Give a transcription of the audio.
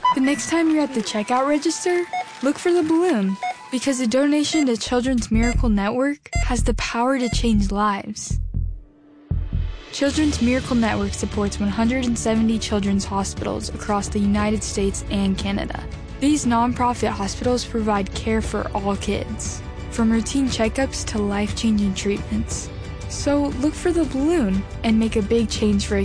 The next time you're at the checkout register, look for the balloon, because a donation to Children's Miracle Network has the power to change lives. Children's Miracle Network supports 170 children's hospitals across the United States and Canada. These nonprofit hospitals provide care for all kids, from routine checkups to life-changing treatments. So look for the balloon and make a big change for a